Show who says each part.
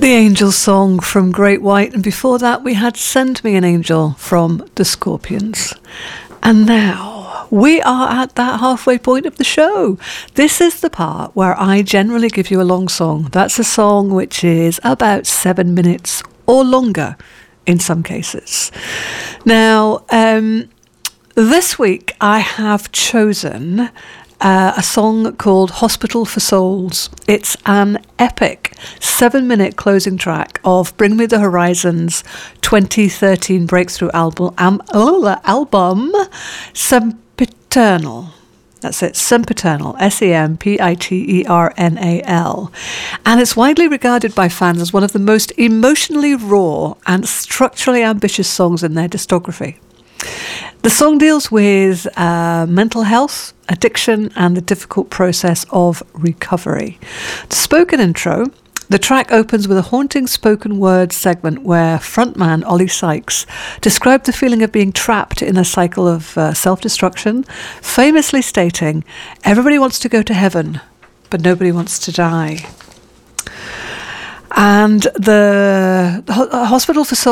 Speaker 1: The Angel Song from Great White, and before that we had Send Me an Angel from the Scorpions. And now we are at that halfway point of the show. This is the part where I generally give you a long song. That's a song which is about 7 minutes or longer in some cases. Now, this week I have chosen a song called Hospital for Souls. It's an epic 7-minute closing track of Bring Me the Horizon's 2013 breakthrough album Sempiternal. That's it, Sempiternal, Sempiternal. And it's widely regarded by fans as one of the most emotionally raw and structurally ambitious songs in their discography. The song deals with mental health, addiction, and the difficult process of recovery. The spoken intro, the track opens with a haunting spoken word segment where frontman Ollie Sykes described the feeling of being trapped in a cycle of self-destruction, famously stating, "Everybody wants to go to heaven, but nobody wants to die." And the Hospital for Souls